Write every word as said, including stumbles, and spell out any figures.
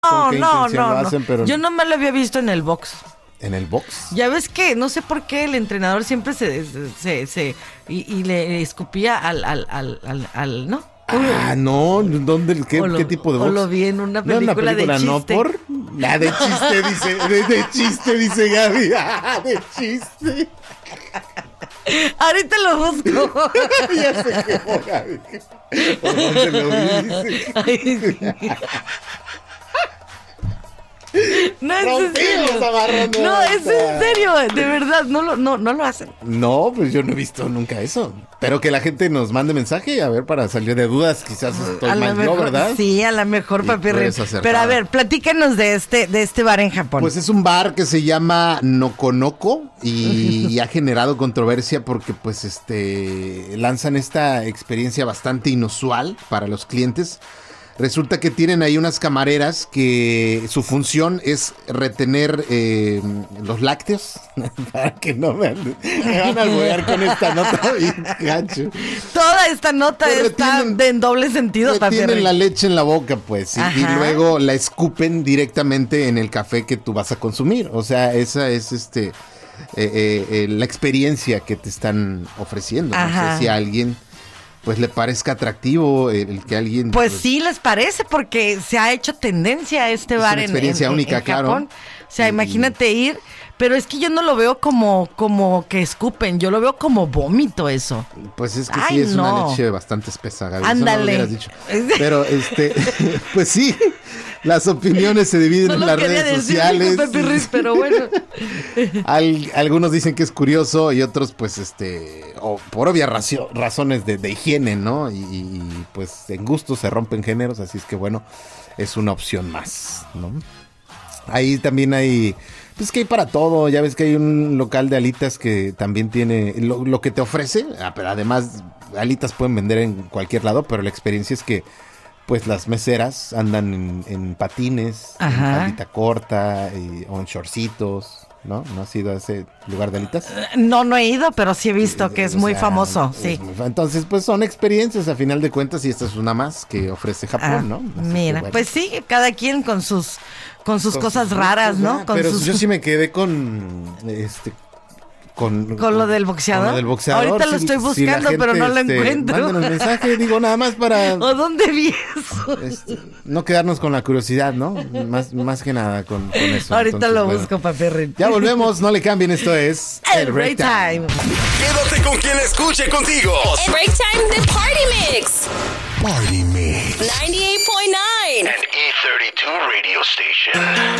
con qué no, intención no, lo no. hacen, pero... Yo no me lo había visto en el box. ¿En el box? Ya ves que, no sé por qué el entrenador siempre se, se, se y, y le escupía al, al, al, al, al ¿no? Ah, no, ¿dónde, qué, lo, qué tipo de box? O lo vi en una película, no, una película de no chiste. por... La de chiste, dice, de, de chiste, dice Gaby. Ah, de chiste. Ahorita lo busco. Ya se quemó, Gaby. ¿Por dónde lo vi? Dice. Ay, no, es en Rompimos, serio. amarrando No, es esta. en serio, de verdad, no lo, no, no lo hacen. No, pues yo no he visto nunca eso. Pero que la gente nos mande mensaje, a ver, para salir de dudas. Quizás estoy A lo mal yo, mejor, ¿verdad? sí, a lo mejor, Y papi. tú eres Rin. acertada. Pero a ver, platícanos de este, de este bar en Japón. Pues es un bar que se llama Nokonoko y ha generado controversia porque pues este lanzan esta experiencia bastante inusual para los clientes. Resulta que tienen ahí unas camareras que su función es retener eh, los lácteos para que no me, anden- me van a alborear con esta nota bien gacho. Toda esta nota Pues está retienen- de en doble sentido, papi. Tienen Rin. la leche en la boca, pues, y, y Ajá. luego la escupen directamente en el café que tú vas a consumir. O sea, esa es este eh, eh, eh, la experiencia que te están ofreciendo. No Ajá. sé si a alguien pues le parezca atractivo el, el que alguien Pues sí les parece, porque se ha hecho tendencia a este Es bar una en, experiencia en- en- única, en claro. Japón. O sea, Y- imagínate ir, pero es que yo no lo veo como, como que escupen, yo lo veo como vómito eso. Pues es que Ay, sí, es no. una leche bastante espesa, Gaby. Eso no lo Ándale. hubieras dicho. Pero, este, pues sí, las opiniones se dividen No en lo las quería redes decir, sociales. dijo Pepe Ruiz, pero bueno. Al- algunos dicen que es curioso y otros, pues, este, o por obvias racio- razones de, de higiene, ¿no? Y, y, pues en gusto se rompen géneros, así es que bueno, es una opción más, ¿no? Ahí también hay, pues que hay para todo, ya ves que hay un local de alitas que también tiene, lo, lo que te ofrece, ah, pero además alitas pueden vender en cualquier lado, pero la experiencia es que pues las meseras andan en, en patines, en Ajá. faldita corta y- o en shortcitos, ¿no? ¿No has ido a ese lugar de alitas? No, no he ido, pero sí he visto que es O muy sea, famoso, es sí. muy fa- Entonces, pues son experiencias a final de cuentas y esta es una más que ofrece Japón, Ah, ¿no? Así que, mira, bueno. pues sí, cada quien con sus con sus Con cosas sus raras, gustos, ¿no? ah, Con pero sus- yo sí me quedé con este con, ¿Con lo del boxeador? con lo del boxeador. Ahorita lo Si- estoy si la buscando, pero no lo encuentro. Mándenos mensaje, digo nada más para ¿O dónde vi eso? este, no quedarnos con la curiosidad, ¿no? Más, más que nada con, con eso. Ahorita Entonces, lo bueno. busco, papi Rin. Ya volvemos, no le cambien, esto es El Break Time. Quédate con quien escuche contigo. El Break Time de Party Mix. Party Mix. ninety-eight point nine. An E thirty-two radio station.